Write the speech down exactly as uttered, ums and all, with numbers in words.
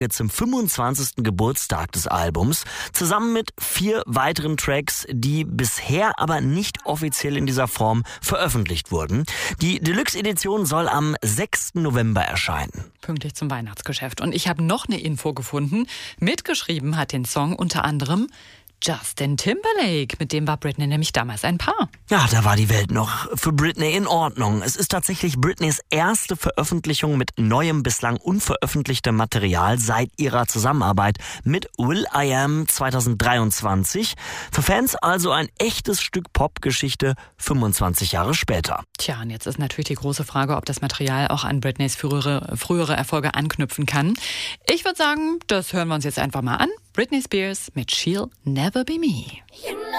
zum fünfundzwanzigsten Geburtstag des Albums, zusammen mit vier weiteren Tracks, die bisher aber nicht offiziell in dieser Form veröffentlicht wurden. Die Deluxe-Edition soll am sechsten November erscheinen. Pünktlich zum Weihnachtsgeschäft. Und ich habe noch eine Info gefunden. Mitgeschrieben hat den Song unter anderem Justin Timberlake, mit dem war Britney nämlich damals ein Paar. Ja, da war die Welt noch für Britney in Ordnung. Es ist tatsächlich Britneys erste Veröffentlichung mit neuem, bislang unveröffentlichtem Material seit ihrer Zusammenarbeit mit will.i.am zweitausenddreiundzwanzig. Für Fans also ein echtes Stück Popgeschichte fünfundzwanzig Jahre später. Tja, und jetzt ist natürlich die große Frage, ob das Material auch an Britneys frühere, frühere Erfolge anknüpfen kann. Ich würde sagen, das hören wir uns jetzt einfach mal an. Britney Spears mit She'll Never Be Me.